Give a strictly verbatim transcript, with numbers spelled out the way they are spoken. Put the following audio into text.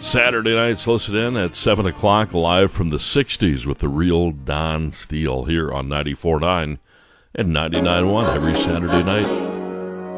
Saturday nights, listen in at seven o'clock, live from the sixties with the real Don Steele here on ninety-four point nine and ninety-nine point one every Saturday night.